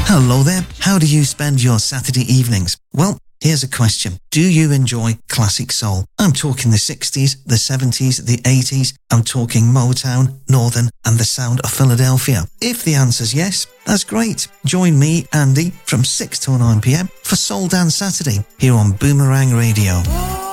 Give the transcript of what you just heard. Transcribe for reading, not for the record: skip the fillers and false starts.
Hello there. How do you spend your Saturday evenings? Well, here's a question. Do you enjoy classic soul? I'm talking the 60s, the 70s, the 80s. I'm talking Motown, Northern, and the sound of Philadelphia. If the answer's yes, that's great. Join me, Andy, from 6 till 9 p.m. for Soul Dance Saturday here on Boomerang Radio.